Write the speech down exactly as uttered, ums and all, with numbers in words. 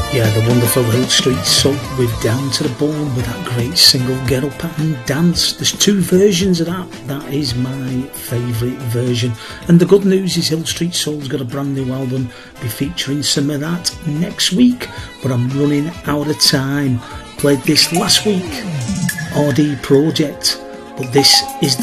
Yeah, the wonderful Hill Street Soul with Down to the Bone with that great single Get Up and Dance. There's two versions of that. That is my favourite version. And the good news is Hill Street Soul's got a brand new album. Be featuring some of that next week. But I'm running out of time. Played this last week, R D Project. But this is